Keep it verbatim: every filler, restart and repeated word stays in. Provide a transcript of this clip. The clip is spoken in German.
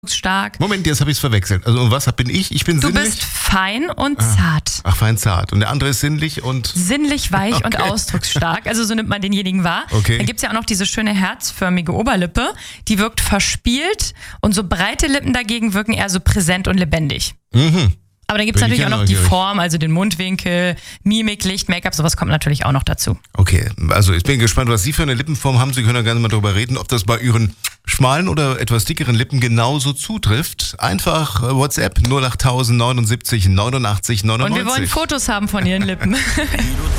stark. Moment, jetzt habe ich es verwechselt. Also und was bin ich? Ich bin Du sinnlich? bist fein und Ah. zart. Ach, fein zart. Und der andere ist sinnlich und... Sinnlich weich Okay. und ausdrucksstark. Also so nimmt man denjenigen wahr. Okay. Dann gibt's ja auch noch diese schöne herzförmige Oberlippe. Die wirkt verspielt und so breite Lippen dagegen wirken eher so präsent und lebendig. Mhm. Aber dann gibt's Bin ich natürlich ja auch noch die neugierig. Form, also den Mundwinkel, Mimik, Licht, Make-up, sowas kommt natürlich auch noch dazu. Okay, also ich bin gespannt, was Sie für eine Lippenform haben. Sie können ja gerne mal darüber reden, ob das bei Ihren schmalen oder etwas dickeren Lippen genauso zutrifft. Einfach äh, WhatsApp null acht null null neunundsiebzig neunundachtzig neunundneunzig. Und wir wollen Fotos haben von Ihren Lippen.